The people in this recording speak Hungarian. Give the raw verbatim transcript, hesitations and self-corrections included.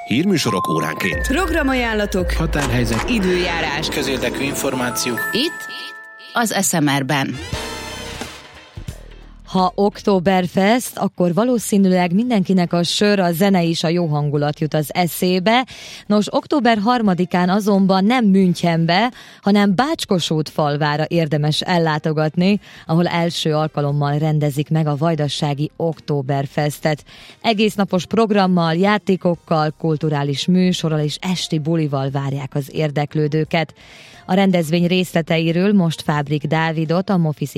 Hírműsorok óránként. Programajánlatok, határhelyzet, időjárás, közérdekű információk. Itt az es em er-ben. Ha Oktoberfest, akkor valószínűleg mindenkinek a sör, a zene is, a jó hangulat jut az eszébe. Nos, október harmadikán azonban nem Münchenbe, hanem Bácskosútfalvára érdemes ellátogatni, ahol első alkalommal rendezik meg a vajdasági Oktoberfestet. Egésznapos programmal, játékokkal, kulturális műsorral és esti bulival várják az érdeklődőket. A rendezvény részleteiről most Fábrik Dávidot, a Mofi